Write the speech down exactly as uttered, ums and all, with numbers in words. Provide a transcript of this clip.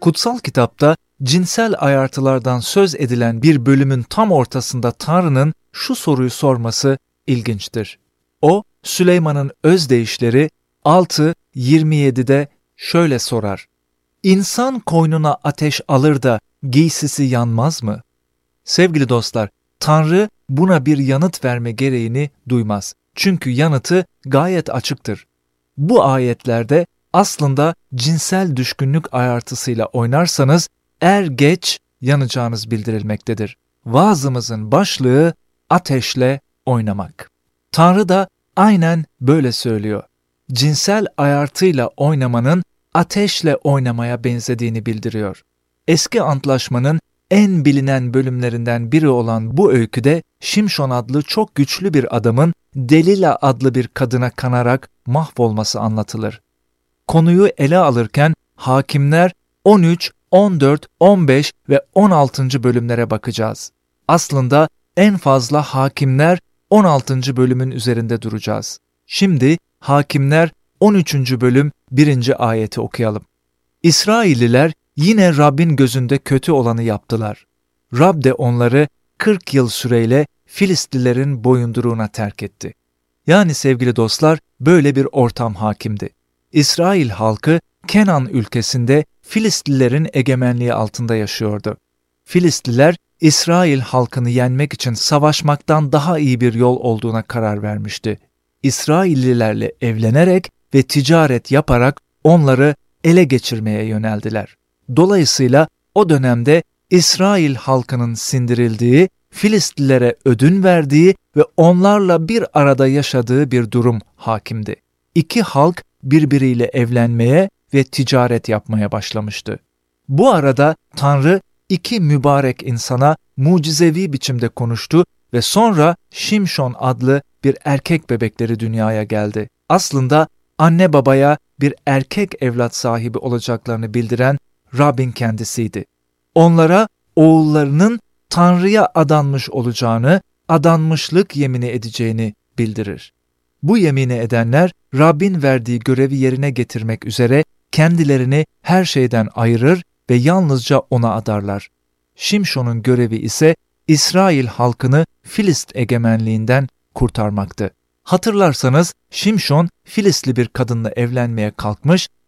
Kutsal kitapta cinsel ayartılardan söz edilen bir bölümün tam ortasında Tanrı'nın şu soruyu sorması ilginçtir. O, Süleyman'ın özdeyişleri altı yirmi yedi'de şöyle sorar: İnsan koynuna ateş alır da giysisi yanmaz mı? Sevgili dostlar, Tanrı buna bir yanıt verme gereğini duymaz. Çünkü yanıtı gayet açıktır. Bu ayetlerde aslında cinsel düşkünlük ayartısıyla oynarsanız er geç yanacağınız bildirilmektedir. Vaazımızın başlığı ateşle oynamak. Tanrı da aynen böyle söylüyor. Cinsel ayartıyla oynamanın ateşle oynamaya benzediğini bildiriyor. Eski Antlaşmanın en bilinen bölümlerinden biri olan bu öyküde Şimşon adlı çok güçlü bir adamın Delila adlı bir kadına kanarak mahvolması anlatılır. Konuyu ele alırken Hakimler on üç, on dört, on beş ve on altıncı bölümlere bakacağız. Aslında en fazla Hakimler on altıncı bölümün üzerinde duracağız. Şimdi Hakimler on üçüncü bölüm birinci ayeti okuyalım. İsrailliler yine Rabbin gözünde kötü olanı yaptılar. Rab de onları kırk yıl süreyle Filistlilerin boyunduruğuna terk etti. Yani sevgili dostlar, böyle bir ortam hakimdi. İsrail halkı Kenan ülkesinde Filistlilerin egemenliği altında yaşıyordu. Filistliler, İsrail halkını yenmek için savaşmaktan daha iyi bir yol olduğuna karar vermişti. İsraillilerle evlenerek ve ticaret yaparak onları ele geçirmeye yöneldiler. Dolayısıyla o dönemde İsrail halkının sindirildiği, Filistlilere ödün verdiği ve onlarla bir arada yaşadığı bir durum hakimdi. İki halk birbiriyle evlenmeye ve ticaret yapmaya başlamıştı. Bu arada Tanrı iki mübarek insana mucizevi biçimde konuştu ve sonra Şimşon adlı bir erkek bebekleri dünyaya geldi. Aslında anne babaya bir erkek evlat sahibi olacaklarını bildiren Rabbin kendisiydi. Onlara oğullarının Tanrı'ya adanmış olacağını, adanmışlık yemini edeceğini bildirir. Bu yemini edenler Rabbin verdiği görevi yerine getirmek üzere kendilerini her şeyden ayırır ve yalnızca ona adarlar. Şimşon'un görevi ise İsrail halkını Filist egemenliğinden kurtarmaktı. Hatırlarsanız Şimşon Filistli bir kadınla evlenmeye kalkmış